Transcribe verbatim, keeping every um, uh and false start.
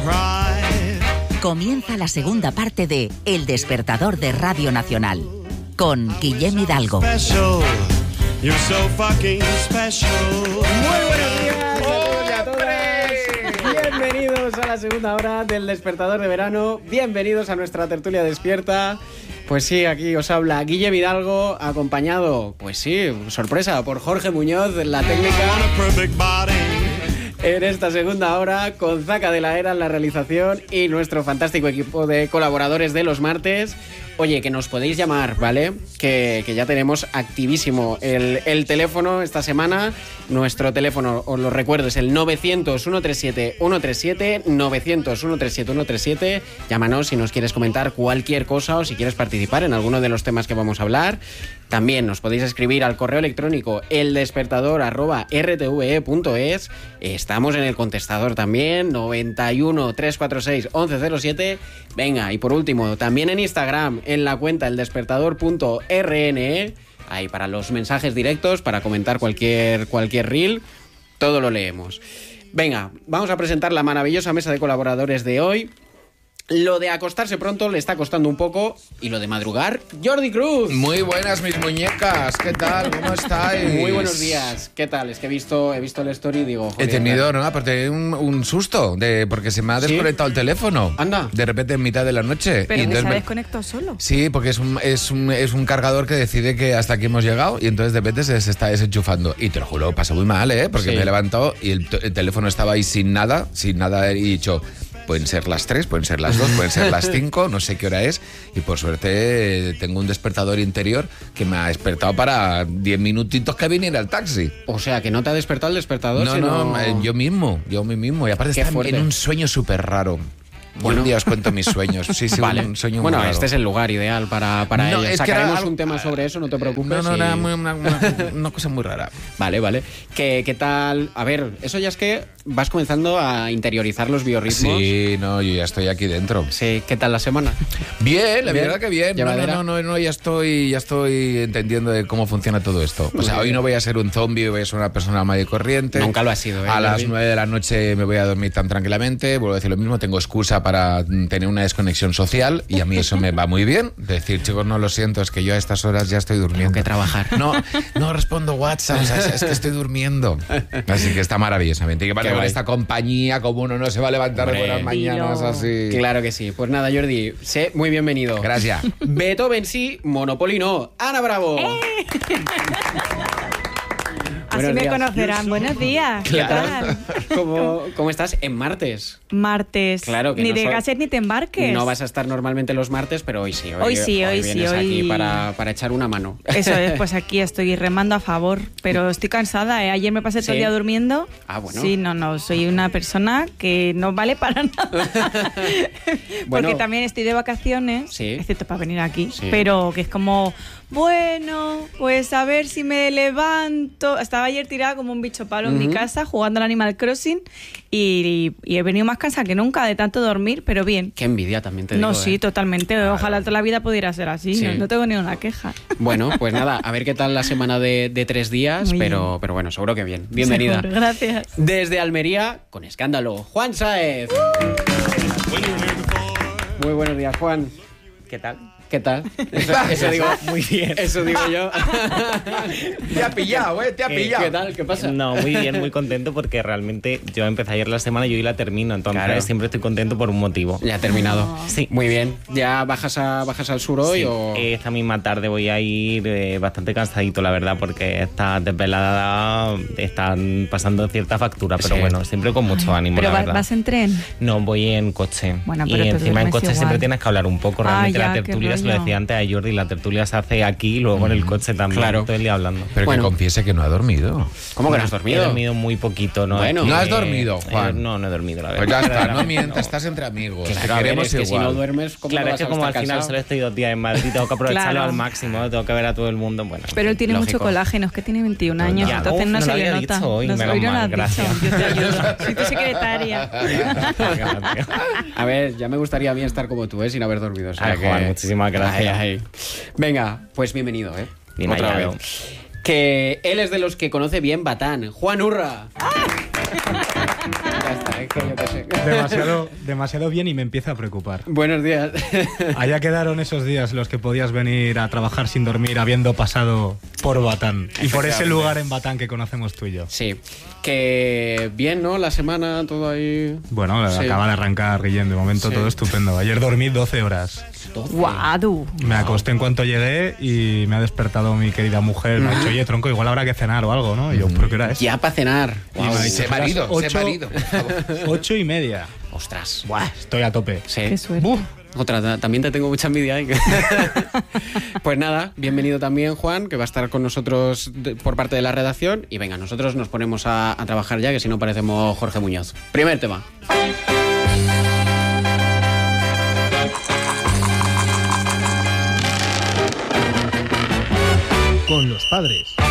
Comienza la segunda parte de El Despertador de Radio Nacional con Guillem Hidalgo. Muy buenos días a todos y a todas. Bienvenidos a la segunda hora del Despertador de Verano. Bienvenidos a nuestra tertulia despierta. Pues sí, aquí os habla Guillem Hidalgo, acompañado, pues sí, sorpresa, por Jorge Muñoz en la técnica. En esta segunda hora, con Zaca de la Era en la realización y nuestro fantástico equipo de colaboradores de los martes. Oye, que nos podéis llamar, ¿vale? Que, que ya tenemos activísimo el, el teléfono esta semana. Nuestro teléfono, os lo recuerdo, es el novecientos, ciento treinta y siete, ciento treinta y siete, novecientos, ciento treinta y siete, ciento treinta y siete. Llámanos si nos quieres comentar cualquier cosa o si quieres participar en alguno de los temas que vamos a hablar. También nos podéis escribir al correo electrónico eldespertador arroba r t v e punto es. Estamos en el contestador también, noventa y uno, trescientos cuarenta y seis, once cero siete. Venga, y por último, también en Instagram, en la cuenta eldespertador punto r n e, ahí para los mensajes directos, para comentar cualquier, cualquier reel, todo lo leemos. Venga, vamos a presentar la maravillosa mesa de colaboradores de hoy. Lo de acostarse pronto le está costando un poco, y lo de madrugar, Jordi Cruz. Muy buenas, mis muñecas, ¿qué tal? ¿Cómo estáis? Muy buenos días, ¿qué tal? Es que he visto, he visto el story y digo... Joder, he tenido, ¿no? Aparte un, un susto, de porque se me ha desconectado ¿Sí? el teléfono. Anda. De repente en mitad de la noche. ¿Pero y que se ha me... desconectado solo? Sí, porque es un, es, un, es un cargador que decide que hasta aquí hemos llegado y entonces de repente se, se está desenchufando. Y te lo juro, pasó muy mal, ¿eh? Porque sí. me he levantado y el, el teléfono estaba ahí sin nada, sin nada, y he dicho... Pueden ser las tres, pueden ser las dos, pueden ser las cinco, no sé qué hora es. Y por suerte tengo un despertador interior que me ha despertado para diez minutitos que viniera el taxi. O sea, que no te ha despertado el despertador, No, sino... no, yo mismo, yo mismo. Y aparte está en un sueño súper raro. Bueno, un día os cuento mis sueños. Sí, sí, vale. un sueño bueno, muy este raro. es el lugar ideal para, para no, ella. Sacaremos era... un tema sobre eso, no te preocupes. No, no, y... era una, una, una, una cosa muy rara. Vale, vale. ¿Qué, ¿Qué tal? A ver, eso ya es que vas comenzando a interiorizar los biorritmos. Sí, no, yo ya estoy aquí dentro. Sí, ¿qué tal la semana? Bien, la ¿Bien? verdad que bien. No, no, no, no, ya estoy, ya estoy entendiendo de cómo funciona todo esto. O sea, hoy no voy a ser un zombie, voy a ser una persona normal y corriente. Nunca lo ha sido, ¿eh? A las nueve de la noche me voy a dormir tan tranquilamente. Vuelvo a decir lo mismo, tengo excusa para tener una desconexión social y a mí eso me va muy bien. Decir, chicos, no lo siento, es que yo a estas horas ya estoy durmiendo. Tengo que trabajar. No, no respondo WhatsApp, o sea, es que estoy durmiendo. Así que está maravillosamente. Y que para esta compañía, como uno no se va a levantar de buenas mañanas así. Claro que sí. Pues nada, Jordi, sé muy bienvenido. Gracias. Beethoven sí, Monopoly no. Ana Bravo. ¡Eh! Así me conocerán. Buenos días. ¿Qué claro. tal? ¿Cómo, ¿Cómo estás en martes? Martes. Claro que ni no te so... cases ni te embarques. No vas a estar normalmente los martes, pero hoy sí. Hoy, hoy sí, hoy, hoy sí. vienes hoy aquí para, para echar una mano. Eso es, pues aquí estoy remando a favor, pero estoy cansada, ¿eh? Ayer me pasé todo el ¿Sí? día durmiendo. Ah, bueno. Sí, no, no, soy una persona que no vale para nada. Porque bueno, también estoy de vacaciones, sí. excepto para venir aquí, sí. pero que es como... Bueno, pues a ver si me levanto. Estaba ayer tirada como un bicho palo uh-huh. en mi casa jugando al Animal Crossing y, y, y he venido más cansada que nunca de tanto dormir, pero bien. Qué envidia también te digo. No, sí, eh. totalmente. Claro. Ojalá toda la vida pudiera ser así. Sí. No, no tengo ni una queja. Bueno, pues nada, a ver qué tal la semana de, de tres días, pero, pero bueno, seguro que bien. Bienvenida. Seguro, gracias. Desde Almería, con escándalo, Juan Sáez. Muy buenos días, Juan. ¿Qué tal? ¿Qué tal? Eso, eso digo, muy bien. Eso digo yo. Te ha pillado, ¿eh? Te ha pillado. ¿Qué tal? ¿Qué pasa? No, muy bien, muy contento porque realmente yo empecé ayer la semana y hoy la termino. Entonces claro. siempre estoy contento por un motivo. Ya ha terminado. Oh. Sí. Muy bien. ¿Ya bajas a bajas al sur hoy? Sí. O... Esta misma tarde voy a ir eh, bastante cansadito, la verdad, porque esta desvelada están pasando cierta factura. Pero sí. bueno, siempre con mucho ánimo, ¿Pero la va, verdad. vas en tren? No, voy en coche. Bueno, pero y encima en coche igual. siempre tienes que hablar un poco. Realmente ah, ya, la tertulia, se lo decía antes a Jordi, la tertulia se hace aquí y luego mm. en el coche también. Claro. Todo el día hablando. Pero bueno. Que confiese que no ha dormido. ¿Cómo que no has dormido? He dormido muy poquito. No, bueno, es que, no has dormido, Juan. Eh, no, no he dormido, la verdad. Pues ya está, no mientas, estás entre amigos. Claro, te a ver, queremos es que igual. si no duermes, ¿cómo claro, no es que vas a como al estar final cansado? solo estoy dos días en Madrid, tengo que aprovecharlo claro. al máximo, tengo que ver a todo el mundo. Bueno, pero él tiene lógico. mucho colágeno, es que tiene veintiún años, ya, entonces uf, no, no se lo le había nota. dicho hoy, no, menos hoy no mal, lo has gracias. dicho. Yo te ayudo. Soy tu secretaria. A ver, ya me gustaría a mí estar como tú, ¿eh? Sin haber dormido. O sea, Ay, que... Juan, muchísimas gracias. Ay, ay. Venga, pues bienvenido, ¿eh? Bien Otra hallado. vez. Que él es de los que conoce bien Batán. Juan Urra. ¡Ah! Ya está. es que yo qué sé. Demasiado, demasiado bien y me empieza a preocupar. Buenos días. Allá quedaron esos días los que podías venir a trabajar sin dormir habiendo pasado por Batán. Y por ese lugar en Batán que conocemos tú y yo. Sí, que bien, ¿no? La semana, todo ahí... Bueno, Sí. acaba de arrancar, Guillén, de momento Sí. todo estupendo. Ayer dormí doce horas. ¡Guau, tú! Me acosté en cuanto llegué y me ha despertado mi querida mujer. Me ha dicho, oye, tronco, igual habrá que cenar o algo, ¿no? Y yo, ¿pero qué hora es? Ya para cenar. Y me ha dicho, Sé marido, "Son las sé ocho- marido, por favor". Ocho y media. Ostras. Buah, estoy a tope. Sí. ¡Qué suerte! Buf. Otra, ta- también te tengo mucha envidia. ¿eh? Pues nada, bienvenido también Juan, que va a estar con nosotros de- por parte de la redacción. Y venga, nosotros nos ponemos a, a trabajar ya, que si no parecemos Jorge Muñoz. Primer tema. Con los padres.